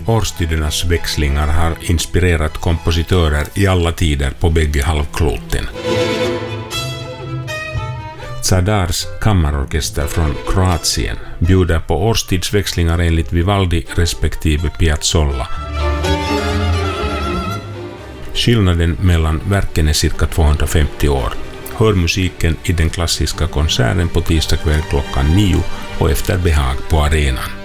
Årstidernas växlingar har inspirerat kompositörer i alla tider på bägge halvkloten. Zadars kammarorkester från Kroatien bjuder på årstidsväxlingar enligt Vivaldi respektive Piazzolla. Skillnaden mellan verken är cirka 250 år. Hör musiken i den klassiska konserten på tisdag kväll klockan 9 och efter behag på arenan.